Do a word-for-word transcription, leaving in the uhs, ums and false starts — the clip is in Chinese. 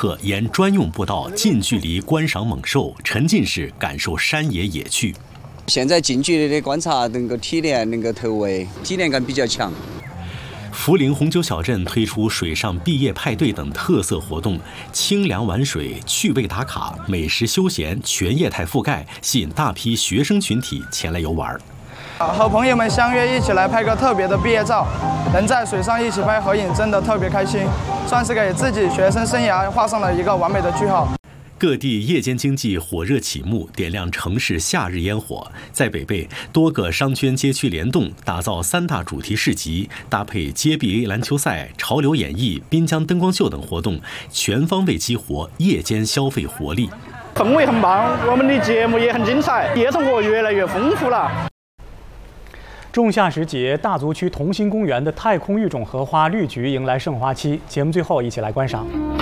客沿专用步道近距离观赏猛兽，沉浸式感受山野野趣。 现在近距离的观察，能够体验能够投喂，体验感比较强。 涪陵红酒小镇推出水上毕业派对等特色活动，清凉玩水、趣味打卡、美食休闲全业态覆盖，吸引大批学生群体前来游玩。 和朋友们相约一起来拍个特别的毕业照，能在水上一起拍合影，真的特别开心，算是给自己学生生涯画上了一个完美的句号。 各地夜间经济火热启幕，点亮城市夏日烟火。在北碚，多个商圈街区联动，打造三大主题市集，搭配街臂篮球赛、潮流演艺、滨江灯光秀等活动，全方位激活夜间消费活力。 氛围很棒，我们的节目也很精彩，夜生活越来越丰富了。 仲夏时节，大足区同心公园的太空育种荷花绿菊迎来盛花期。节目最后，一起来观赏。